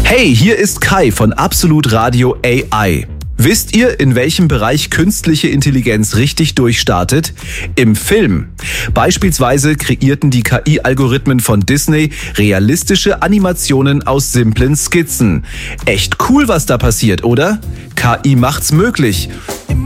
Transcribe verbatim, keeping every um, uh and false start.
Hey, hier ist Kai von Absolut Radio A I. Wisst ihr, in welchem Bereich künstliche Intelligenz richtig durchstartet? Im Film. Beispielsweise kreierten die K I-Algorithmen von Disney realistische Animationen aus simplen Skizzen. Echt cool, was da passiert, oder? K I macht's möglich.